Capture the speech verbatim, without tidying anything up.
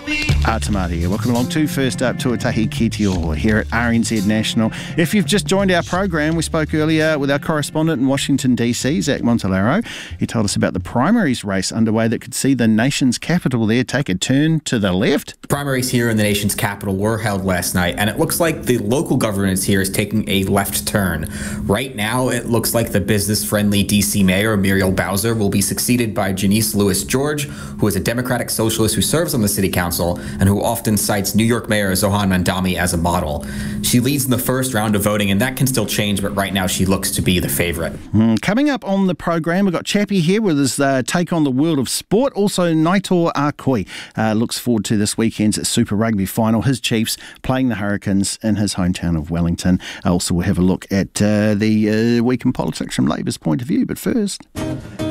Atamata here. Welcome along to First Up, Tuatahi Ki Te Oho here at R N Z National. If you've just joined our program, we spoke earlier with our correspondent in Washington, D C, Zach Montalaro. He told us about the primaries race underway that could see the nation's capital there take a turn to the left. The primaries here in the nation's capital were held last night, and it looks like the local governance here is taking a left turn. Right now, it looks like the business-friendly D C mayor, Muriel Bowser, will be succeeded by Janice Lewis-George, who is a Democratic socialist who serves on the city council and who often cites New York Mayor Zohan Mandami as a model. She leads in the first round of voting, and that can still change, but right now she looks to be the favourite. Mm, coming up on the program, we've got Chappie here with his uh, take on the world of sport. Also, Naitoa Akoi uh, looks forward to this weekend's Super Rugby final. His Chiefs playing the Hurricanes in his hometown of Wellington. Also, we'll have a look at uh, the uh, week in politics from Labour's point of view. But first...